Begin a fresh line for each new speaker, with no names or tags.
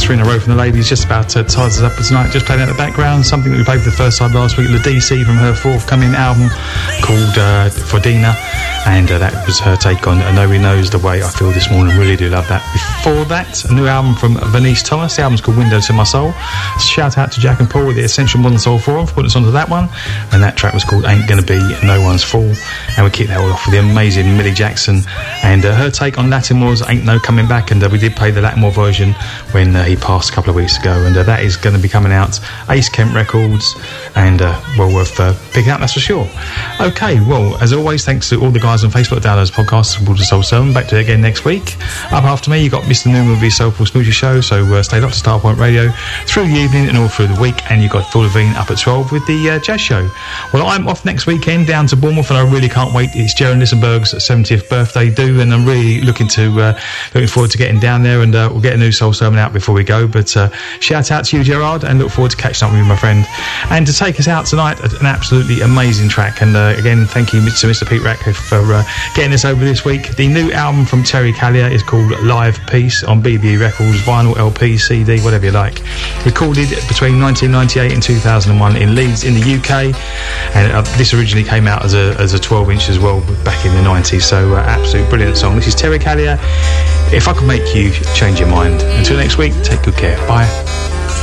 3 in a row from the ladies, just about ties us up for tonight. Just playing out the background, something that we played for the first time last week, LaDC from her forthcoming album called Fordina, and that was her take on Nobody Knows the Way I Feel This Morning. Really do love that. Before that, a new album from Venice Thomas. The album's called Window to My Soul. Shout out to Jack and Paul with the Essential Modern Soul Forum for putting us onto that one, and that track was called Ain't Gonna Be No One's Fool. And we kick that all off with the amazing Millie Jackson, and her take on Latimore's Ain't No Coming Back, and we did play the Latimore version when he passed a couple of weeks ago, and that is going to be coming out Ace Kemp Records, and well worth picking up, that's for sure. Okay, well, as always, thanks to all the guys on Facebook that download podcasts, Water Soul 7. Back to it again next week. Up after me, you got Mr. Newman with his Soulful Smoothie Show, so stay locked to Starpoint Radio through the evening and all through the week, and you got Phil Levine up at 12 with the Jazz Show. Well, I'm off next weekend down to Bournemouth, and I really can't wait. It's Jerry Lissenberg's 70th birthday due, and I'm really looking forward to getting down there, and we'll get a new Soul Sermon out before we go. But shout out to you, Gerard, and look forward to catching up with you, my friend. And to take us out tonight, an absolutely amazing track. And again, thank you to Mr. Pete Ratcliffe for getting us over this week. The new album from Terry Callier is called Live Peace on BBE Records, vinyl, LP, CD, whatever you like. Recorded between 1998 and 2001 in Leeds in the UK, and this originally came out as a 12-inch as well back in the 90s. So absolute brilliant song. This is Terry Callier, If I Could Make You Change Your Mind. Until next week, take good care. Bye.